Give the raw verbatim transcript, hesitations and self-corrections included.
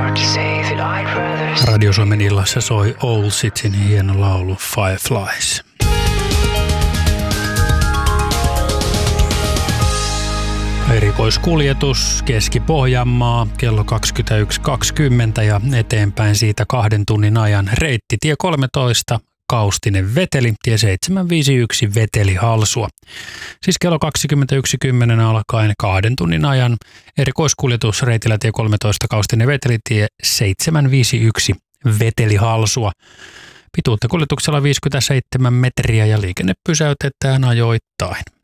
Radio Suomen illassa soi Old Cityn hieno laulu Fireflies. Erikoiskuljetus Keski-Pohjanmaa kello kaksikymmentäyksi kaksikymmentä ja eteenpäin siitä kahden tunnin ajan reitti tie kolmetoista Kaustinen Veteli, tie seitsemän viisi yksi Veteli Halsua. Siis kello kaksikymmentäyksi kymmenen alkaen kahden tunnin ajan erikoiskuljetus reitillä tie kolmetoista Kaustinen Veteli, tie seitsemän viisi yksi Veteli Halsua. Pituutta kuljetuksella viisikymmentäseitsemän metriä ja liikenne pysäytetään ajoittain.